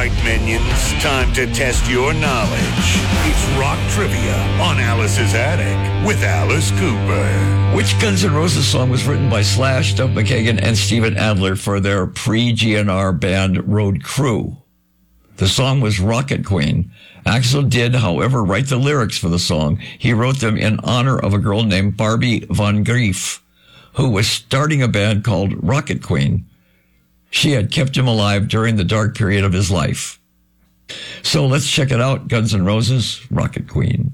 right, minions, time to test your knowledge. It's Rock Trivia on Alice's Attic with Alice Cooper. Which Guns N' Roses song was written by Slash, Duff McKagan, and Steven Adler for their pre-GNR band Road Crew? The song was Rocket Queen. Axl did, however, write the lyrics for the song. He wrote them in honor of a girl named Barbie Von Grief, who was starting a band called Rocket Queen. She had kept him alive during the dark period of his life. So let's check it out. Guns N' Roses, Rocket Queen.